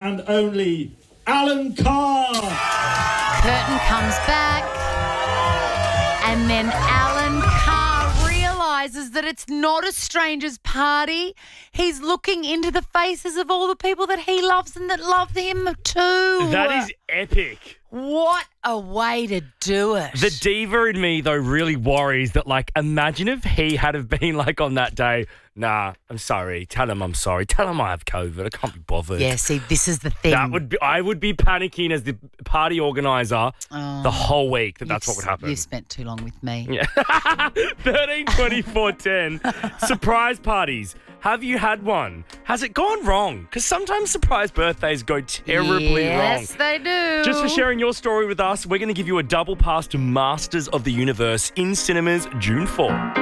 and only Alan Carr. Curtain comes back, and then Alan Carr realises that it's not a stranger's party. He's looking into the faces of all the people that he loves and that love him too. That is epic. What a way to do it. The diva in me, though, really worries that, like, imagine if he had have been like on that day, nah, I'm sorry. Tell him I'm sorry. Tell him I have COVID. I can't be bothered. Yeah, see, this is the thing. I would be panicking as the party organiser the whole week that's what would happen. You've spent too long with me. Yeah. 13, 24, 10. Surprise parties. Have you had one? Has it gone wrong? Because sometimes surprise birthdays go terribly wrong. Yes, they do. Just for sharing your story with us, we're going to give you a double pass to Masters of the Universe in cinemas June 4.